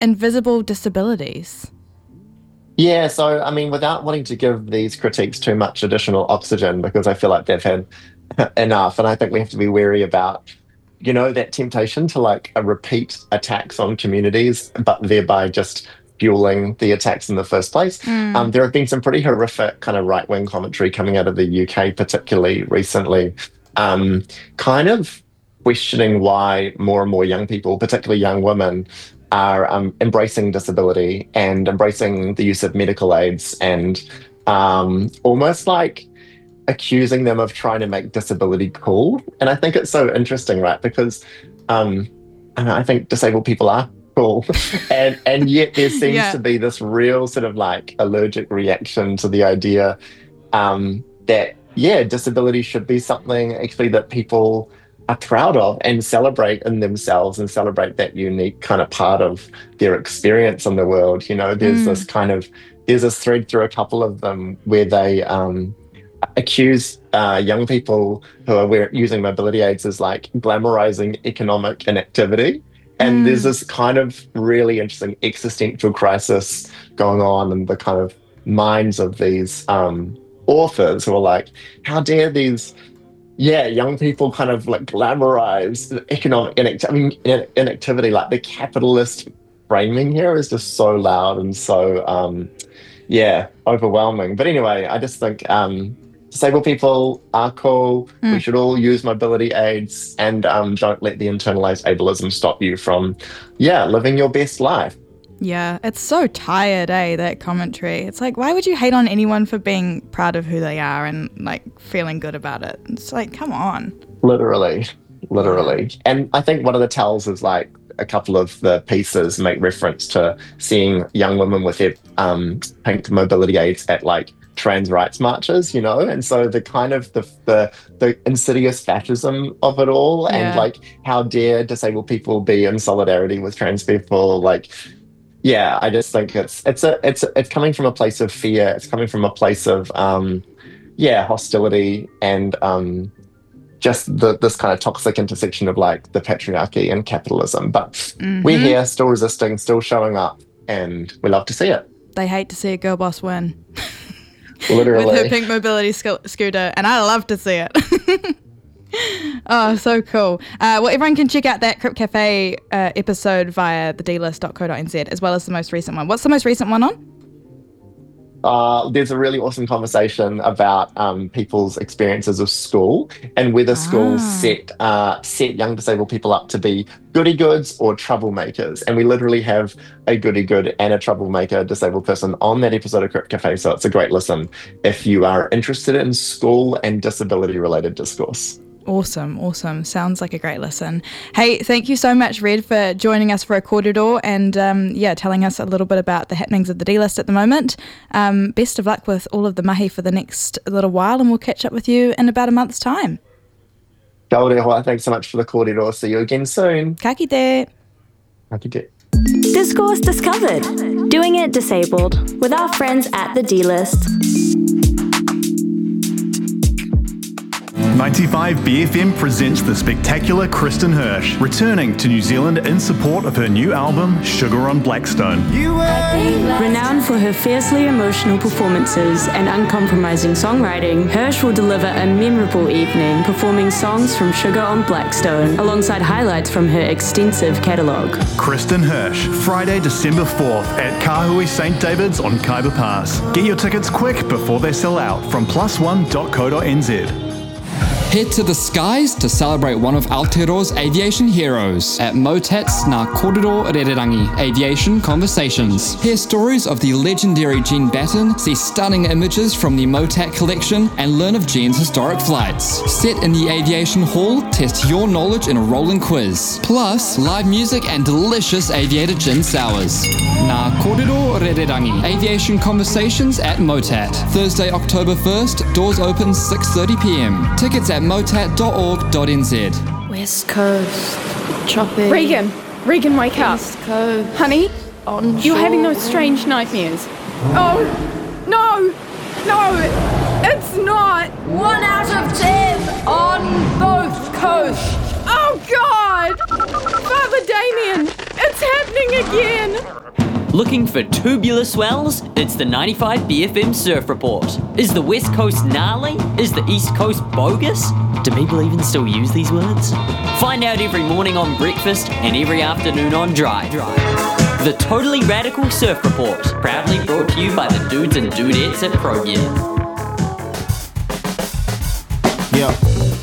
invisible disabilities? Yeah, so I mean, without wanting to give these critiques too much additional oxygen, because I feel like they've had enough, and I think we have to be wary about, that temptation to like repeat attacks on communities, but thereby just fueling the attacks in the first place. There have been some pretty horrific kind of right-wing commentary coming out of the UK, particularly recently, kind of questioning why more and more young people, particularly young women, are embracing disability and embracing the use of medical aids and almost like accusing them of trying to make disability cool. And I think it's so interesting, right? Because I think disabled people are cool. and yet there seems to be this real sort of like allergic reaction to the idea that, disability should be something actually that people are proud of and celebrate in themselves and celebrate that unique kind of part of their experience in the world. There's there's this thread through a couple of them where they accuse young people who are using mobility aids as like glamorizing economic inactivity. And there's this kind of really interesting existential crisis going on in the kind of minds of these authors who are like, how dare these young people kind of like glamorize economic inactivity. Like the capitalist framing here is just so loud and so overwhelming. But anyway, I just think disabled people are cool. We should all use mobility aids, and don't let the internalized ableism stop you from living your best life. Yeah, it's so tired, that commentary. It's like, why would you hate on anyone for being proud of who they are and like feeling good about it? It's like, come on. Literally. And I think one of the tells is like a couple of the pieces make reference to seeing young women with their pink mobility aids at like trans rights marches, and so the kind of the insidious fascism of it all, and like how dare disabled people be in solidarity with trans people, like. Yeah, I just think it's coming from a place of fear. It's coming from a place of hostility and just this kind of toxic intersection of like the patriarchy and capitalism. But we're here, still resisting, still showing up, and we love to see it. They hate to see a girl boss win. Literally. With her pink mobility scooter, and I love to see it. Oh, so cool. Well, everyone can check out that Crypt Cafe episode via thedlist.co.nz, as well as the most recent one. What's the most recent one on? There's a really awesome conversation about people's experiences of school and whether schools set young disabled people up to be goody-goods or troublemakers. And we literally have a goody-good and a troublemaker disabled person on that episode of Crypt Cafe, so it's a great listen if you are interested in school and disability-related discourse. Awesome. Sounds like a great listen. Hey, thank you so much, Red, for joining us for a Kōrero and telling us a little bit about the happenings of the D-List at the moment. Best of luck with all of the mahi for the next little while, and we'll catch up with you in about a month's time. Kia ora hoa, thanks so much for the Kōrero. See you again soon. Ka kite. Ka kite. Discourse Discovered. Doing it disabled with our friends at the D-List. 95 BFM presents the spectacular Kristen Hirsch, returning to New Zealand in support of her new album, Sugar on Blackstone. Renowned for her fiercely emotional performances and uncompromising songwriting, Hirsch will deliver a memorable evening performing songs from Sugar on Blackstone, alongside highlights from her extensive catalogue. Kristen Hirsch, Friday, December 4th at Kahui St. David's on Kaiba Pass. Get your tickets quick before they sell out from +1.co.nz. Head to the skies to celebrate one of Aotearoa's aviation heroes at Motat's Ngā Kōrero Rererangi Aviation Conversations. Hear stories of the legendary Jean Batten, see stunning images from the Motat collection, and learn of Jean's historic flights. Sit in the aviation hall, test your knowledge in a rolling quiz. Plus, live music and delicious aviator gin sours. Ngā Kōrero Rererangi Aviation Conversations at Motat. Thursday, October 1st, doors open 6:30pm. Tickets at motat.org.nz. West Coast. Tropic. Regan, wake up. East Coast. Honey, Onshore. you're having those strange nightmares. Oh, no, it's not. 1 out of 10 on both coasts. Oh, God. Father Damien, it's It's happening again! Looking for tubular swells? It's the 95 BFM Surf Report. Is the West Coast gnarly? Is the East Coast bogus? Do people even still use these words? Find out every morning on breakfast and every afternoon on Drive. The Totally Radical Surf Report, proudly brought to you by the dudes and dudettes at Pro Gear. Yeah.